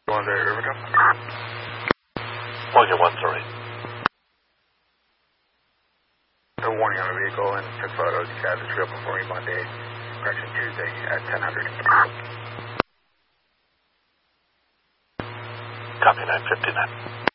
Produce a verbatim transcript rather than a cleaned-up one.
One there, Riverton. One one three. A warning on the vehicle and took photos. You have this vehicle for me Monday, correction Tuesday at ten hundred. Copy nine fifty-nine.